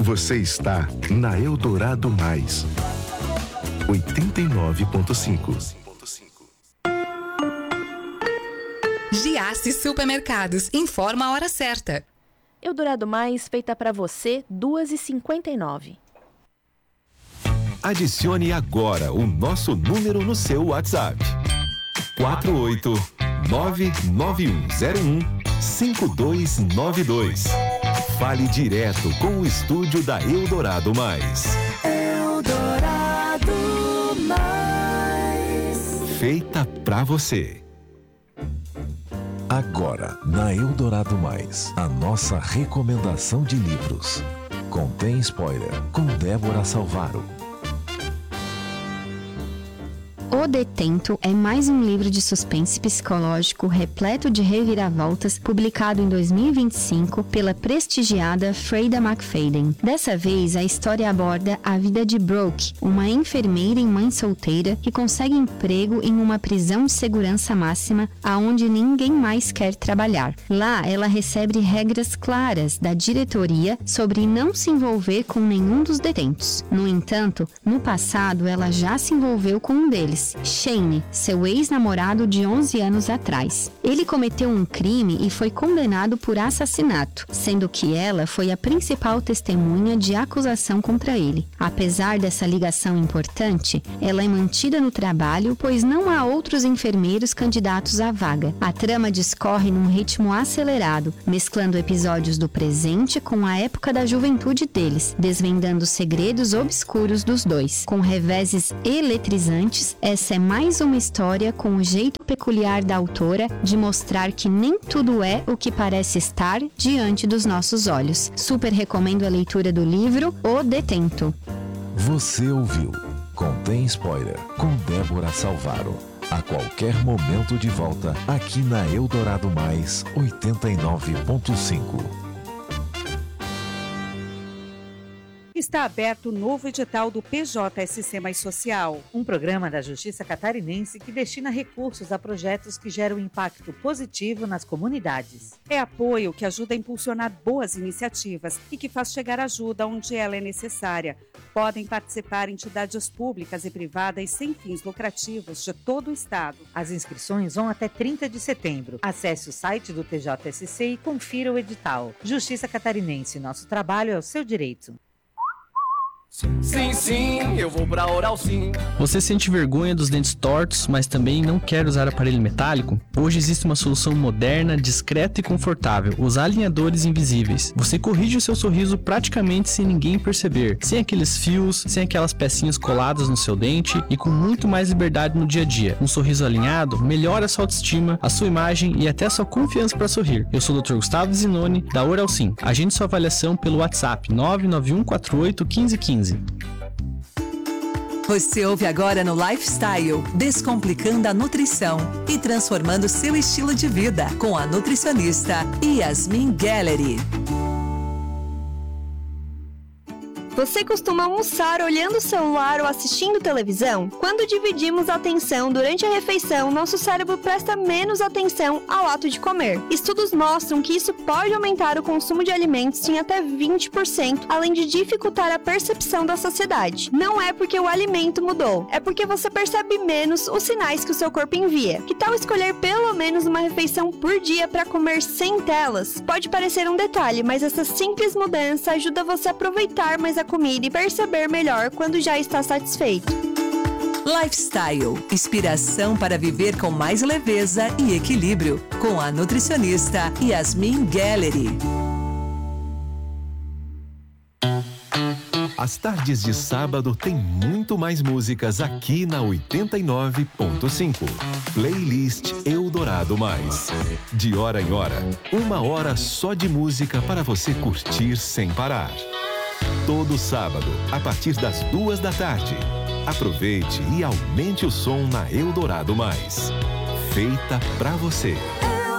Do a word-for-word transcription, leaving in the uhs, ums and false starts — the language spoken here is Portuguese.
Você está na Eldorado Mais, oitenta e nove ponto cinco. Giasse Supermercados, informa a hora certa. Eldorado Mais, feita para você, duas e cinquenta e nove. Adicione agora o nosso número no seu WhatsApp. quatro oito nove nove um zero um cinco dois nove dois. Fale direto com o estúdio da Eldorado Mais. Eldorado Mais. Feita pra você. Agora, na Eldorado Mais, a nossa recomendação de livros. Contém spoiler, com Débora Salvaro. O Detento é mais um livro de suspense psicológico repleto de reviravoltas, publicado em dois mil e vinte e cinco pela prestigiada Freida McFadden. Dessa vez, a história aborda a vida de Brooke, uma enfermeira e mãe solteira que consegue emprego em uma prisão de segurança máxima aonde ninguém mais quer trabalhar. Lá, ela recebe regras claras da diretoria sobre não se envolver com nenhum dos detentos. No entanto, no passado, ela já se envolveu com um deles, Shane, seu ex-namorado de onze anos atrás. Ele cometeu um crime e foi condenado por assassinato, sendo que ela foi a principal testemunha de acusação contra ele. Apesar dessa ligação importante, ela é mantida no trabalho, pois não há outros enfermeiros candidatos à vaga. A trama discorre num ritmo acelerado, mesclando episódios do presente com a época da juventude deles, desvendando segredos obscuros dos dois. Com reveses eletrizantes, essa é mais uma história com o jeito peculiar da autora de mostrar que nem tudo é o que parece estar diante dos nossos olhos. Super recomendo a leitura do livro O Detento. Você ouviu Contém Spoiler, com Débora Salvaro. A qualquer momento de volta, aqui na Eldorado Mais, oitenta e nove ponto cinco. Está aberto o novo edital do P J S C Mais Social, um programa da Justiça Catarinense que destina recursos a projetos que geram impacto positivo nas comunidades. É apoio que ajuda a impulsionar boas iniciativas e que faz chegar ajuda onde ela é necessária. Podem participar entidades públicas e privadas sem fins lucrativos de todo o estado. As inscrições vão até trinta de setembro. Acesse o site do T J S C e confira o edital. Justiça Catarinense, nosso trabalho é o seu direito. Sim, sim, eu vou pra Oral Sim. Você sente vergonha dos dentes tortos, mas também não quer usar aparelho metálico? Hoje existe uma solução moderna, discreta e confortável, os alinhadores invisíveis. Você corrige o seu sorriso praticamente sem ninguém perceber, sem aqueles fios, sem aquelas pecinhas coladas no seu dente e com muito mais liberdade no dia a dia. Um sorriso alinhado melhora a sua autoestima, a sua imagem e até a sua confiança para sorrir. Eu sou o doutor Gustavo Zinoni, da Oral Sim. Agende sua avaliação pelo WhatsApp nove nove um quatro oito um cinco um cinco. Você ouve agora no Lifestyle, descomplicando a nutrição e transformando seu estilo de vida com a nutricionista Yasmin Gallery. Você costuma almoçar olhando o celular ou assistindo televisão? Quando dividimos a atenção durante a refeição, nosso cérebro presta menos atenção ao ato de comer. Estudos mostram que isso pode aumentar o consumo de alimentos em até vinte por cento, além de dificultar a percepção da saciedade. Não é porque o alimento mudou, é porque você percebe menos os sinais que o seu corpo envia. Que tal escolher pelo menos uma refeição por dia para comer sem telas? Pode parecer um detalhe, mas essa simples mudança ajuda você a aproveitar mais a comida e perceber melhor quando já está satisfeito. Lifestyle, inspiração para viver com mais leveza e equilíbrio, com a nutricionista Yasmin Gallery. As tardes de sábado tem muito mais músicas aqui na oitenta e nove ponto cinco. Playlist Eldorado Mais. De hora em hora, uma hora só de música para você curtir sem parar. Todo sábado, a partir das duas da tarde. Aproveite e aumente o som na Eldorado Mais. Feita pra você.